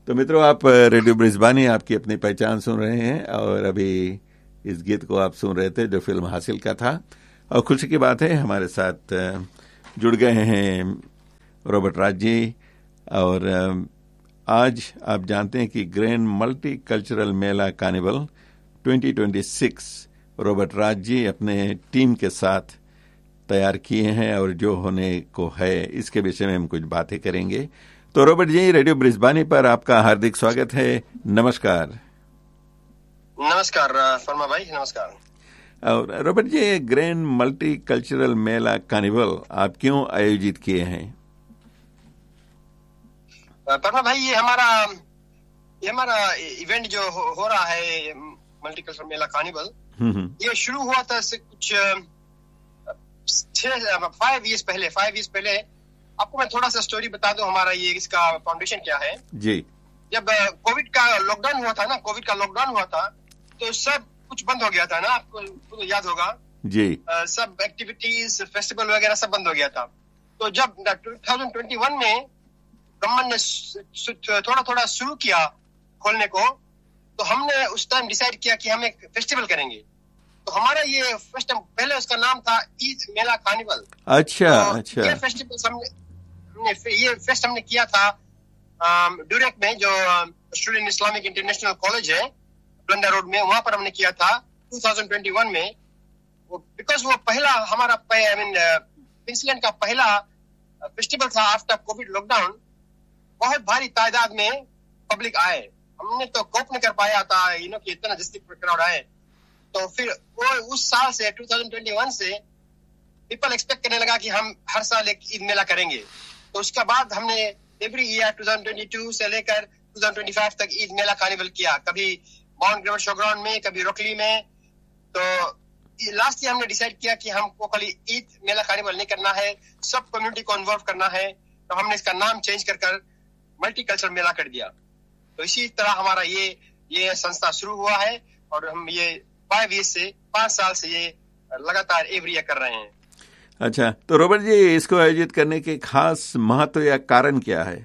तो मित्रों, आप रेडियो ब्रिस्बानी आपकी अपनी पहचान सुन रहे हैं और अभी इस गीत को आप सुन रहे थे जो फिल्म हासिल का था। और खुशी की बात है हमारे साथ जुड़ गए हैं रॉबर्ट राज जी। और आज आप जानते हैं कि ग्रैंड मल्टी कल्चरल मेला कार्निवल 2026 रॉबर्ट राज जी अपने टीम के साथ तैयार किए हैं और जो होने को है इसके विषय में हम कुछ बातें करेंगे। तो रॉबर्ट जी, रेडियो ब्रिस्बानी पर आपका हार्दिक स्वागत है। नमस्कार। नमस्कार फरमा भाई, नमस्कार। और रॉबर्ट जी, ग्रैंड मल्टी कल्चरल मेला कार्निवल आप क्यों आयोजित किए हैं? फरमा भाई, ये हमारा इवेंट जो हो रहा है मल्टी कल्चरल मेला कार्निवल, ये शुरू हुआ था कुछ 5 इयर्स पहले। आपको मैं थोड़ा सा स्टोरी बता दूं, हमारा ये इसका फाउंडेशन क्या है जी। जब कोविड का लॉकडाउन हुआ था तो सब कुछ बंद हो गया था ना, आपको याद होगा जी। सब एक्टिविटीज, फेस्टिवल वगैरह सब बंद हो गया था। तो जब 2021 में गवर्नमेंट ने थोड़ा शुरू किया खोलने को, तो हमने उस टाइम डिसाइड किया कि हम एक फेस्टिवल करेंगे। तो हमारा ये फेस्टिवल, पहले उसका नाम था ईद मेला कार्निवल। अच्छा। ये फेस्टिवल ये फेस्ट हमने किया था ड्यूरेक में, जो ऑस्ट्रेलियन इस्लामिक इंटरनेशनल कॉलेज है ब्लंडर रोड में, वहां पर हमने किया था 2021 में। बिकॉज वो पहला हमारा क्वींसलैंड का पहला फेस्टिवल था आफ्टर कोविड लॉकडाउन। बहुत भारी तादाद में पब्लिक आए, हमने तो कोप नहीं कर पाया था कि इतना जस्ती क्राउड आए। तो फिर वो उस साल से 2021 से पीपल एक्सपेक्ट करने लगा कि हम हर साल एक ईद मेला करेंगे। तो उसके बाद हमने एवरी ईयर 2022 से लेकर 2025 तक ईद मेला कार्निवल किया, कभी माउंट ग्रेवर शोग्राउंड में, कभी रोकली में। तो लास्ट ईयर हमने डिसाइड किया कि हमको खाली ईद मेला कार्निवल नहीं करना है, सब कम्युनिटी को इन्वॉल्व करना है। तो हमने इसका नाम चेंज कर मल्टी कल्चरल मेला कर दिया। तो इसी तरह हमारा ये संस्था शुरू हुआ है और हम ये 5 साल से ये लगातार एवरी ईयर कर रहे हैं। अच्छा, तो रॉबर्ट जी, इसको आयोजित करने के खास महत्व या कारण क्या है?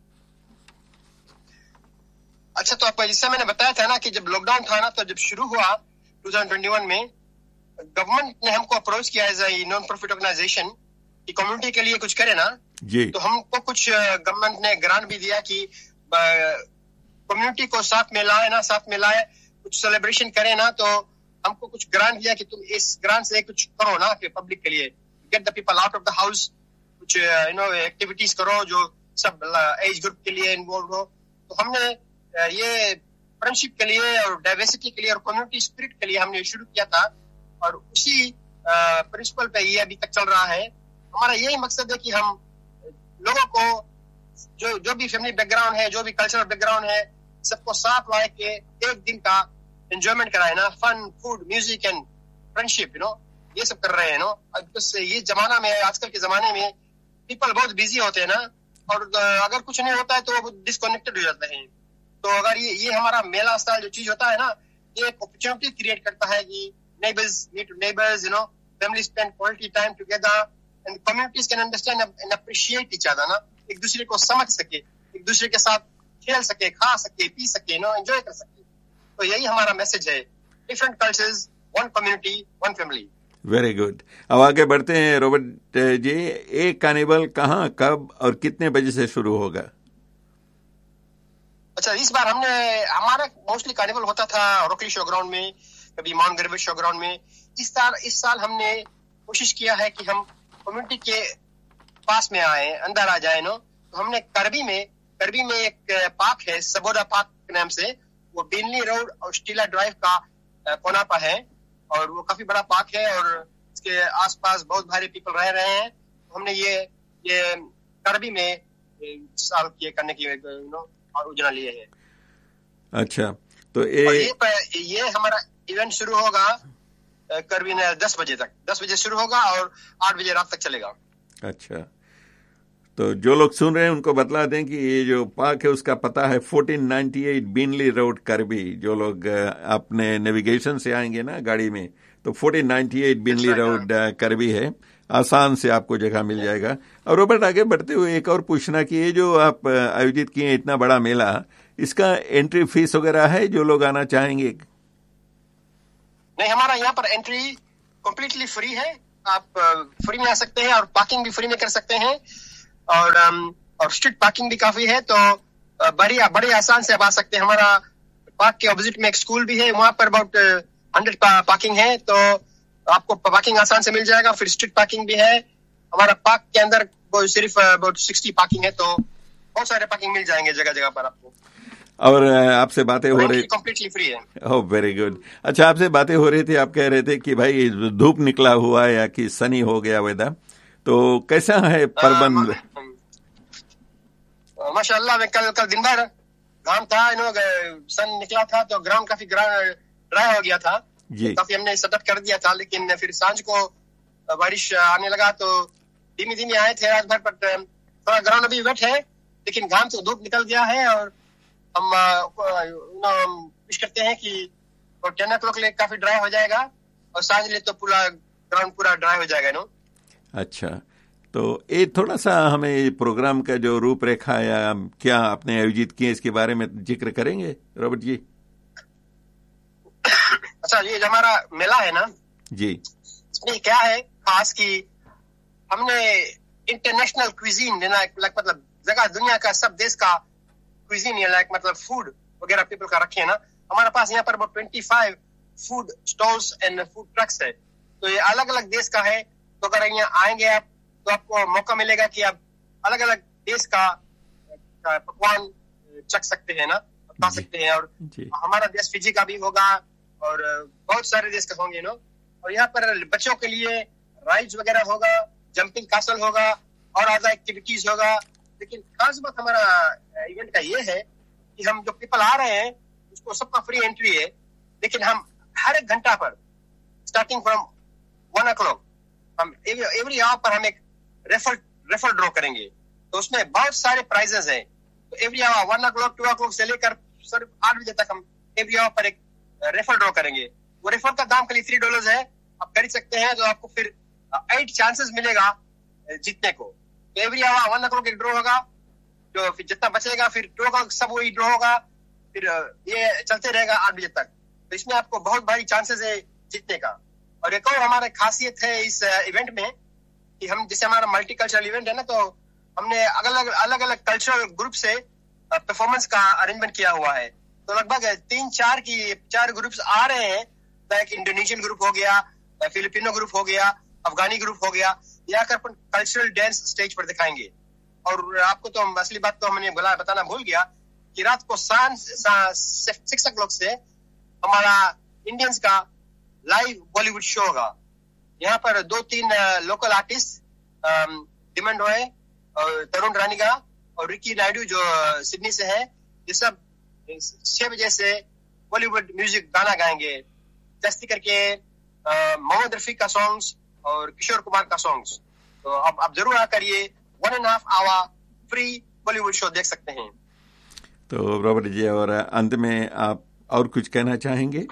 अच्छा, तो आपको जिससे मैंने बताया था ना कि जब लॉकडाउन था ना, तो जब शुरू हुआ 2021 में, गवर्नमेंट ने हमको अप्रोच किया as a non profit organisation कि कम्युनिटी के लिए कुछ करे ना जी। तो हमको कुछ गवर्नमेंट ने ग्रांट भी दिया कि कम्युनिटी को साथ में लाए, कुछ सेलिब्रेशन करे ना। तो हमको कुछ ग्रांट दिया कि तुम इस ग्रांट से कुछ करो ना कि पब्लिक के लिए, get the people out of the house, कुछ एक्टिविटीज करो जो सब एज ग्रुप के लिए इन्वॉल्व हो। तो हमने ये फ्रेंडशिप के लिए और डाइवर्सिटी के लिए और कम्युनिटी स्पिरिट के लिए हमने शुरू किया था और उसी प्रिंसिपल पे ये अभी तक चल रहा है। हमारा यही मकसद है कि हम लोगों को जो भी फैमिली बैकग्राउंड है, जो भी कल्चरल बैकग्राउंड है, सबको साथ लाए के एक दिन का एंजॉयमेंट कराए ना, fun, food, music and friendship, ये सब कर रहे हैं ये जमाना में, आजकल के जमाने में पीपल बहुत बिजी होते हैं ना, और अगर कुछ नहीं होता है तो वो डिस्कनेक्टेड हो जाते हैं। तो अगर ये हमारा मेला स्टाइल जो चीज होता है ना, ये एक अपॉर्चुनिटी क्रिएट करता है कि neighbours meet neighbours, family spend quality time together and communities can understand and appreciate each other ना, एक दूसरे को समझ सके, एक दूसरे के साथ खेल सके, खा सके, पी सके, एंजॉय कर सके। तो यही हमारा मैसेज है, different cultures, one community, one family. Very good. अब आगे बढ़ते हैं रॉबर्ट जी, एक कार्निवल कहाँ, कब और कितने बजे से शुरू होगा? अच्छा, इस बार हमारा मोस्टली कार्निवल होता था रोकली शो ग्राउंड में, कभी माउंट ग्रेवर शो ग्राउंड में। इस साल हमने कोशिश किया है कि हम कम्युनिटी के पास में आए, अंदर आ जाए तो हमने करबी में एक पार्क है सबोदा पार्क के नाम से, वो बिनली रोड और स्टीला ड्राइव का कोना पर है और वो काफी बड़ा पार्क है और इसके आसपास बहुत भारी पीपल रह रहे हैं। तो हमने ये करबी में साल करने की योजना लिए है। अच्छा, तो ये हमारा इवेंट शुरू होगा करबी में 10 बजे शुरू होगा और 8 बजे रात तक चलेगा। अच्छा, तो जो लोग सुन रहे हैं उनको बतला दें कि ये जो पार्क है उसका पता है 1498 बिनली रोड करबी। जो लोग अपने नेविगेशन से आएंगे ना गाड़ी में, तो 1498 बिनली रोड करबी है, आसान से आपको जगह मिल जाएगा। और रॉबर्ट, आगे बढ़ते हुए एक और पूछना कि ये जो आप आयोजित किए इतना बड़ा मेला, इसका एंट्री फीस वगैरह है जो लोग आना चाहेंगे? नहीं, हमारा यहाँ पर एंट्री कंप्लीटली फ्री है। आप फ्री में आ सकते हैं और पार्किंग भी फ्री में कर सकते हैं, और स्ट्रीट पार्किंग भी काफी है, तो बड़ी आसान से आप आ सकते हैं। हमारा पार्क के ऑपोजिट में एक स्कूल भी है, वहां पर अबाउट 100 पार्किंग है, तो आपको पार्किंग आसान से मिल जाएगा। फिर स्ट्रीट पार्किंग भी है। हमारा पार्क के अंदर सिर्फ अबाउट 60 पार्किंग है, तो बहुत सारे पार्किंग मिल जाएंगे जगह जगह पर आपको। और आपसे बातें हो रही, कंप्लीटली फ्री है। Oh very good. अच्छा, आपसे बातें हो रही थी, आप कह रहे थे कि भाई धूप निकला हुआ या कि सनी हो गया वेदर, तो कैसा है प्रबंध? माशाअल्लाह, मैं कल दिन भर घाम था, सन निकला था, तो ग्राउंड काफी ड्राई हो गया था जी। काफी हमने सेटअप कर दिया था, लेकिन फिर सांझ को बारिश आने लगा, तो धीमे धीमे आए थे रात भर, पर थोड़ा ग्राउंड अभी वेट है, लेकिन घाम से धूप निकल गया है। और हम विश करते हैं कि 10 o'clock ले काफी ड्राई हो जाएगा, और सांझ ले तो पूरा ग्राउंड पूरा ड्राई हो जाएगा। अच्छा, तो ये थोड़ा सा हमें प्रोग्राम का जो रूपरेखा या क्या आपने आयोजित किए इसके बारे में जिक्र करेंगे रॉबर्ट जी? अच्छा, ये जो हमारा मेला है ना जी, इसमें क्या है खास कि हमने इंटरनेशनल क्विजीन मतलब जगह दुनिया का सब देश का क्विजीन या मतलब फूड वगैरह पीपल का रखे है ना। हमारे पास यहाँ पर 25 food stalls and food trucks है, तो ये अलग अलग देश का है। तो अगर यहाँ आएंगे आप, तो आपको मौका मिलेगा कि आप अलग अलग देश का पकवान चख सकते हैं ना, खा सकते हैं। और हमारा देश फिजी का भी होगा और बहुत सारे देश का होंगे और यहाँ पर बच्चों के लिए राइड्स वगैरह होगा, जंपिंग कासल होगा और अदर एक्टिविटीज होगा। लेकिन खास बात हमारा इवेंट का ये है कि हम जो पीपल आ रहे हैं उसको सबका फ्री एंट्री है, लेकिन हम हर एक घंटा पर स्टार्टिंग फ्रॉम 1 o'clock हम एवरी आवर पर हम एक रेफर ड्रॉ करेंगे, तो उसमें बहुत सारे प्राइजेस हैं। तो एवरी आवर 1 o'clock 2 o'clock से लेकर सिर्फ 8 बजे तक हम एवरी आवर पर एक रेफर ड्रॉ करेंगे। वो रेफर का दाम खाली $3 है, आप खरीद सकते हैं, तो आपको फिर 8 चांसेस मिलेगा जीतने को। तो एवरी आवर 1 o'clock एक ड्रॉ होगा, जो फिर जितना बचेगा फिर 2 o'clock सब वही ड्रॉ होगा, फिर ये चलते रहेगा 8 बजे तक। तो इसमें आपको बहुत भारी चांसेस है जीतने का। और एक और हमारा खासियत है इस इवेंट में कि हम जैसे हमारा मल्टीकल्चरल इवेंट है ना, तो हमने अलग अलग कल्चरल ग्रुप से परफॉर्मेंस का अरेंजमेंट किया हुआ है। तो लगभग 3-4 ग्रुप्स आ रहे हैं, लाइक इंडोनेशियन ग्रुप हो गया, फिलिपिनो ग्रुप हो गया, अफगानी ग्रुप हो गया। यहाँ कर अपन कल्चरल डांस स्टेज पर दिखाएंगे। और आपको तो असली बात तो हमने बताना भूल गया कि रात को 6 o'clock से हमारा इंडियंस का लाइव बॉलीवुड शो होगा। यहाँ पर 2-3 लोकल आर्टिस्ट, डिमंड रॉय और तरुण रानीगा और रिकी नायडू जो सिडनी से है, ये सब 6 बजे से बॉलीवुड म्यूजिक गाना गाएंगे, जस्ती करके मोहम्मद रफी का सॉन्ग्स और किशोर कुमार का सॉन्ग्स। तो आप जरूर आकर ये 1.5 hour फ्री बॉलीवुड शो देख सकते हैं। तो रॉबर्ट जी, और अंत में आप और कुछ कहना चाहेंगे?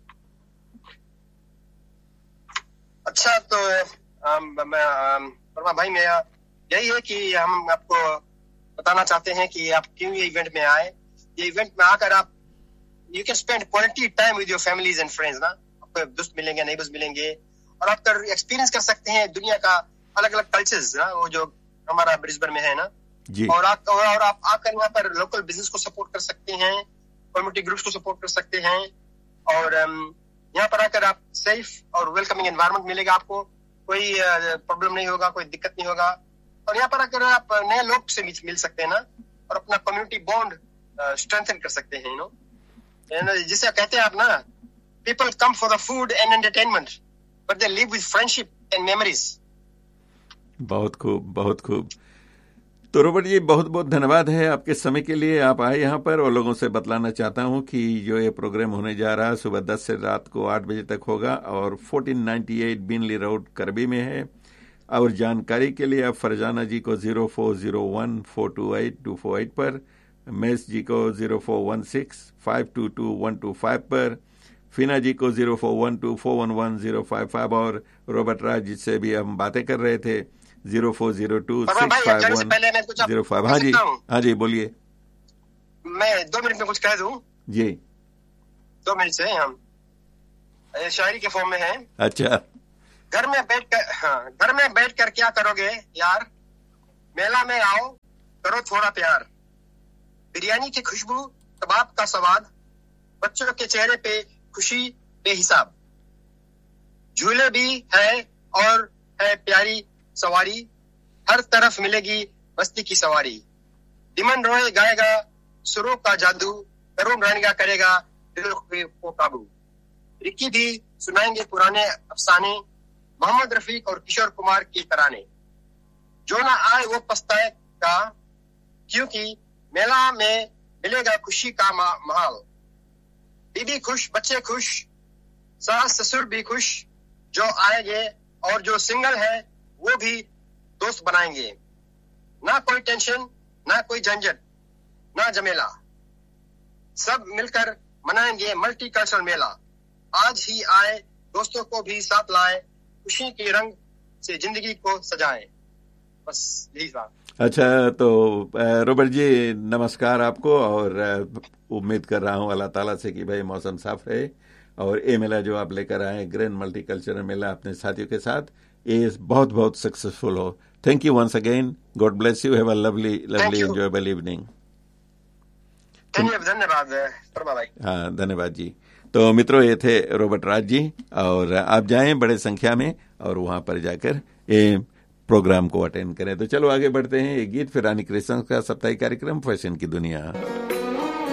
अच्छा, तो वर्मा भाई, मैं यही है कि हम आपको बताना चाहते हैं कि आप क्यों ये इवेंट में आए। ये इवेंट में आकर आप you can spend quality time with your families and friends ना। आपको दोस्त मिलेंगे, नेबर्स मिलेंगे, और आप एक्सपीरियंस कर सकते हैं दुनिया का अलग अलग कल्चर्स ना, वो जो हमारा ब्रिस्बेन में है ना जी। और आप आकर यहाँ पर लोकल बिजनेस को सपोर्ट कर सकते हैं, कम्युनिटी ग्रुप्स को सपोर्ट कर सकते हैं, और यहाँ पर आकर आप सेफ और वेलकमिंग एनवायरनमेंट मिलेगा। आपको कोई प्रॉब्लम नहीं होगा, कोई दिक्कत नहीं होगा। और यहाँ पर आकर आप नए लोग से मिल सकते हैं ना, और अपना कम्युनिटी बॉन्ड स्ट्रेंथन कर सकते हैं। जिसे कहते हैं आप ना, people come for the food and entertainment but they live with friendship and memories. बहुत खूब, बहुत खूब। तो रॉबर्ट जी, बहुत बहुत धन्यवाद है आपके समय के लिए। आप आए यहाँ पर, और लोगों से बतलाना चाहता हूँ कि जो ये प्रोग्राम होने जा रहा है सुबह 10 से रात को 8 बजे तक होगा, और 1498 बिनली रोड करबी में है। और जानकारी के लिए आप फरजाना जी को 0401-428-248 पर, मेस जी को 0416-522-125 पर, फीना जी को 0412-411-055, और रॉबर्ट राज जिससे भी हम बातें कर रहे थे 0402-651-05। हाँ जी बोलिए। मैं 2 मिनट में कुछ कह दूं जी। 2 मिनट से हम शायरी के फॉर्म में है। अच्छा। घर में बैठ कर क्या करोगे यार, मेला में आओ करो थोड़ा प्यार, बिरयानी की खुशबू कबाब का स्वाद, बच्चों के चेहरे पे खुशी बेहिसाब, झूले भी है और है प्यारी सवारी, हर तरफ मिलेगी मस्ती की सवारी, दिमन रॉय गाएगा सुरों का जादू, तरुण रानिया करेगा दिल को काबू, रिक्की भी सुनाएंगे पुराने अफसाने, मोहम्मद रफीक और किशोर कुमार के तराने, जो ना आए वो पछताएगा क्योंकि मेला में मिलेगा खुशी का माहौल, बीबी खुश बच्चे खुश सास ससुर भी खुश, जो आएंगे और जो सिंगल है वो भी दोस्त बनाएंगे, ना कोई टेंशन ना कोई झंझट ना झमेला, सब मिलकर मनाएंगे मल्टीकल्चरल मेला, आज ही आए दोस्तों को भी साथ लाए, खुशी के रंग से जिंदगी को सजाएं। बस यही बात। अच्छा, तो रॉबर्ट जी नमस्कार आपको, और उम्मीद कर रहा हूँ अल्लाह ताला से कि भाई मौसम साफ रहे और ये मेला जो आप लेकर आए ग्रैंड मल्टीकल्चरल मेला अपने साथियों के साथ, ये बहुत बहुत सक्सेसफुल हो। Thank you once again, God bless you, have a lovely enjoyable evening. धन्यवाद भाई। हाँ धन्यवाद जी। तो मित्रों, ये थे रॉबर्ट राज जी, और आप जाएं बड़े संख्या में और वहां पर जाकर ये प्रोग्राम को अटेंड करें। तो चलो आगे बढ़ते हैं, एक गीत, फिर रानी कृष्ण का साप्ताहिक कार्यक्रम फैशन की दुनिया।